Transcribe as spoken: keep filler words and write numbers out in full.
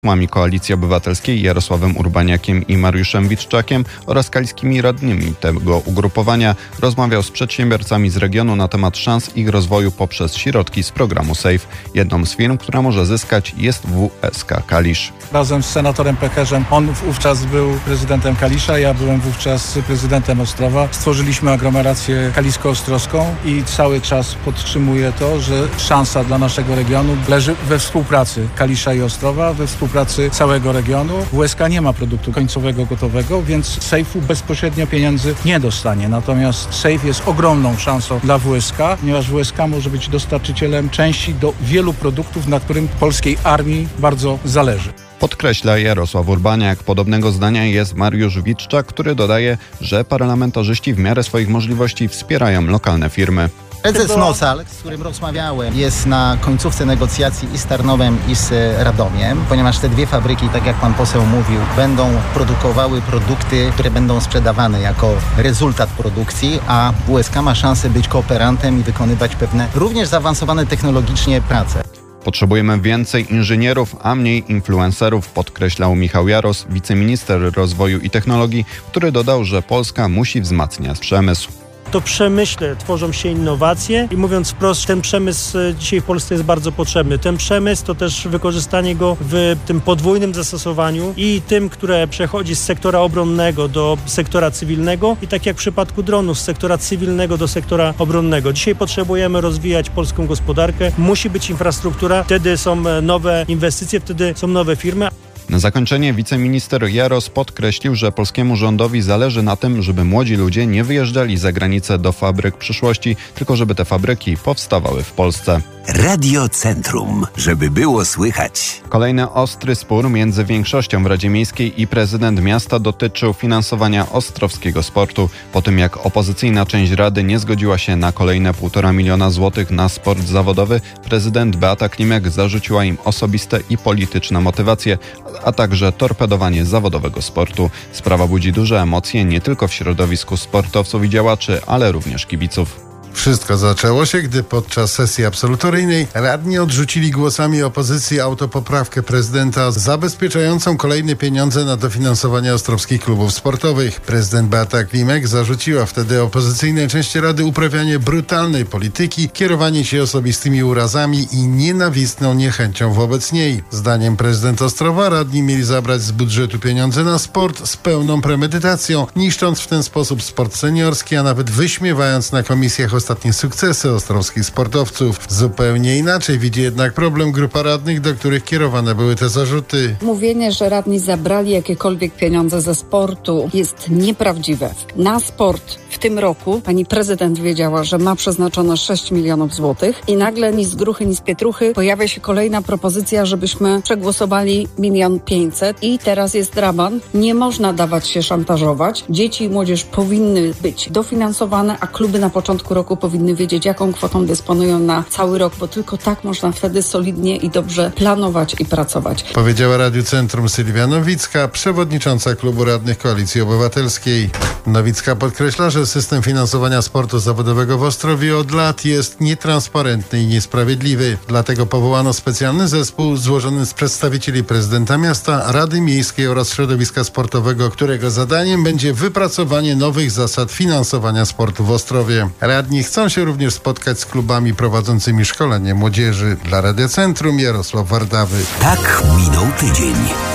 Posłami Koalicji Obywatelskiej Jarosławem Urbaniakiem i Mariuszem Witczakiem oraz kaliskimi radnymi tego ugrupowania rozmawiał z przedsiębiorcami z regionu na temat szans ich rozwoju poprzez środki z programu SAFE. Jedną z firm, która może zyskać, jest W S K Kalisz. Razem z senatorem Pecherzem, on wówczas był prezydentem Kalisza, ja byłem wówczas prezydentem Ostrowa. Stworzyliśmy aglomerację kalisko-ostrowską i cały czas podtrzymuję to, że szansa dla naszego regionu leży we współpracy Kalisza i Ostrowa, we współpracy pracy całego regionu. W S K nie ma produktu końcowego gotowego, więc SAFE-u bezpośrednio pieniędzy nie dostanie. Natomiast SAFE jest ogromną szansą dla W S K, ponieważ W S K może być dostarczycielem części do wielu produktów, na którym polskiej armii bardzo zależy. Podkreśla Jarosław Urbaniak. Podobnego zdania jest Mariusz Witczak, który dodaje, że parlamentarzyści w miarę swoich możliwości wspierają lokalne firmy. Prezes Nosal, z którym rozmawiałem, jest na końcówce negocjacji i z Tarnowem, i z Radomiem, ponieważ te dwie fabryki, tak jak pan poseł mówił, będą produkowały produkty, które będą sprzedawane jako rezultat produkcji, a W S K ma szansę być kooperantem i wykonywać pewne również zaawansowane technologicznie prace. Potrzebujemy więcej inżynierów, a mniej influencerów, podkreślał Michał Jaros, wiceminister rozwoju i technologii, który dodał, że Polska musi wzmacniać przemysł. To przemyśle tworzą się innowacje i mówiąc wprost, ten przemysł dzisiaj w Polsce jest bardzo potrzebny. Ten przemysł to też wykorzystanie go w tym podwójnym zastosowaniu i tym, które przechodzi z sektora obronnego do sektora cywilnego i tak jak w przypadku dronów, z sektora cywilnego do sektora obronnego. Dzisiaj potrzebujemy rozwijać polską gospodarkę, musi być infrastruktura, wtedy są nowe inwestycje, wtedy są nowe firmy. Na zakończenie wiceminister Jaros podkreślił, że polskiemu rządowi zależy na tym, żeby młodzi ludzie nie wyjeżdżali za granicę do fabryk przyszłości, tylko żeby te fabryki powstawały w Polsce. Radio Centrum, żeby było słychać. Kolejny ostry spór między większością w Radzie Miejskiej i prezydent miasta dotyczył finansowania ostrowskiego sportu. Po tym jak opozycyjna część Rady nie zgodziła się na kolejne półtora miliona złotych na sport zawodowy, prezydent Beata Klimek zarzuciła im osobiste i polityczne motywacje, a także torpedowanie zawodowego sportu. Sprawa budzi duże emocje nie tylko w środowisku sportowców i działaczy, ale również kibiców. Wszystko zaczęło się, gdy podczas sesji absolutoryjnej radni odrzucili głosami opozycji autopoprawkę prezydenta zabezpieczającą kolejne pieniądze na dofinansowanie ostrowskich klubów sportowych. Prezydent Beata Klimek zarzuciła wtedy opozycyjnej części Rady uprawianie brutalnej polityki, kierowanie się osobistymi urazami i nienawistną niechęcią wobec niej. Zdaniem prezydenta Ostrowa radni mieli zabrać z budżetu pieniądze na sport z pełną premedytacją, niszcząc w ten sposób sport seniorski, a nawet wyśmiewając na komisjach ostatnie sukcesy ostrowskich sportowców. Zupełnie inaczej widzi jednak problem grupa radnych, do których kierowane były te zarzuty. Mówienie, że radni zabrali jakiekolwiek pieniądze ze sportu jest nieprawdziwe. Na sport w tym roku pani prezydent wiedziała, że ma przeznaczone sześć milionów złotych i nagle ni z gruchy, ni z pietruchy pojawia się kolejna propozycja, żebyśmy przegłosowali milion pięćset i teraz jest draban. Nie można dawać się szantażować. Dzieci i młodzież powinny być dofinansowane, a kluby na początku roku powinny wiedzieć, jaką kwotą dysponują na cały rok, bo tylko tak można wtedy solidnie i dobrze planować i pracować. Powiedziała Radiu Centrum Sylwia Nowicka, przewodnicząca klubu radnych Koalicji Obywatelskiej. Nowicka podkreśla, że system finansowania sportu zawodowego w Ostrowie od lat jest nietransparentny i niesprawiedliwy. Dlatego powołano specjalny zespół złożony z przedstawicieli prezydenta miasta, Rady Miejskiej oraz środowiska sportowego, którego zadaniem będzie wypracowanie nowych zasad finansowania sportu w Ostrowie. Radni chcą się również spotkać z klubami prowadzącymi szkolenie młodzieży. Dla Radia Centrum Jarosław Wardawy. Tak minął tydzień.